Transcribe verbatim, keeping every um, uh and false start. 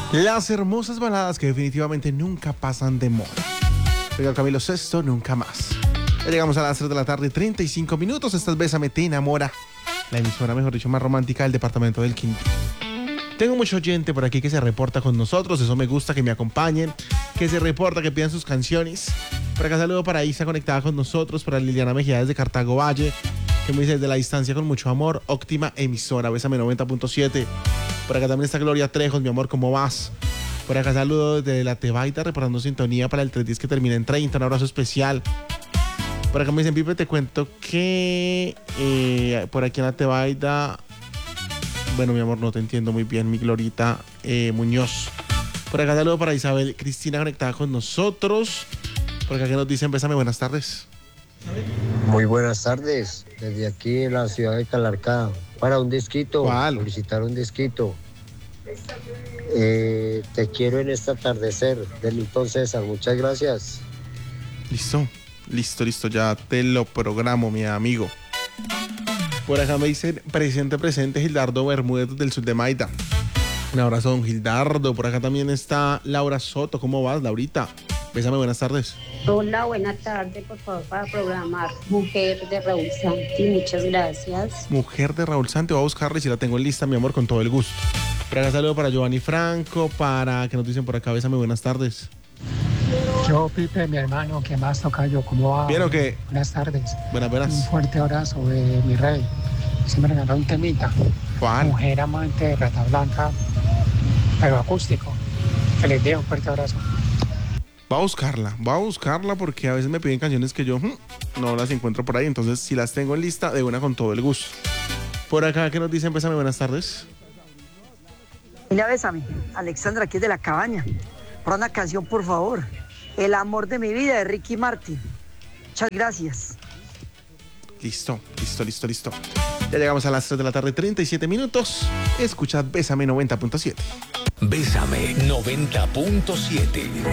Las hermosas baladas que definitivamente nunca pasan de moda. Oiga, Camilo Sesto, nunca más. Ya llegamos a las tres de la tarde, treinta y cinco minutos. Esta es Bésame, te enamora. La emisora, mejor dicho, más romántica del departamento del Quindío. Tengo mucho oyente por aquí que se reporta con nosotros. Eso me gusta, que me acompañen, que se reporta, que pidan sus canciones. Por acá saludo para Isa conectada con nosotros, para Liliana Mejía desde Cartago Valle, que me dice desde la distancia con mucho amor, óptima emisora, Bésame noventa punto siete. Por acá también está Gloria Trejos, mi amor, ¿cómo vas? Por acá saludo desde la Tebaida, reportando sintonía para el tres diez que termina en treinta, un abrazo especial. Por acá me dicen, Pipe, te cuento que eh, por aquí en la Tebaida, bueno, mi amor, no te entiendo muy bien, mi Glorita eh, Muñoz. Por acá saludo para Isabel Cristina conectada con nosotros. Por acá que nos dicen, Bésame, buenas tardes. Muy buenas tardes, desde aquí en la ciudad de Calarcá, para un disquito, ¿Cuál? solicitar un disquito. Eh, te quiero en este atardecer, de Milton César, muchas gracias. Listo, listo, listo, ya te lo programo, mi amigo. Por acá me dicen, presente, presente, Gildardo Bermúdez del sur de Maida. Un abrazo, don Gildardo. Por acá también está Laura Soto. ¿Cómo vas, Laurita? Bésame, buenas tardes. Hola, buena tarde, por favor, para programar Mujer de Raúl Santi, muchas gracias. Mujer de Raúl Santi, voy a buscarla y si la tengo en lista, mi amor, con todo el gusto. Por acá saludo para Giovanni Franco, para que nos dicen por acá, Bésame, buenas tardes. Yo, Pipe, mi hermano, ¿qué más toca yo? ¿Cómo va? ¿Bien o qué? Buenas tardes. Buenas, buenas. Un fuerte abrazo de mi rey. Se me regaló un temita. ¿Cuál? Mujer amante de Rata Blanca, pero acústico. Feliz día, un fuerte abrazo. Va a buscarla, va a buscarla porque a veces me piden canciones que yo hmm, no las encuentro por ahí. Entonces, si las tengo en lista, de una con todo el gusto. Por acá, ¿qué nos dicen? Bésame, buenas tardes. Mira, Bésame, Alexandra, aquí es de la cabaña. Por una canción, por favor. El amor de mi vida, de Ricky Martin. Muchas gracias. Listo, listo, listo, listo. Ya llegamos a las tres de la tarde, treinta y siete minutos. Escuchad Bésame noventa punto siete. Bésame noventa punto siete.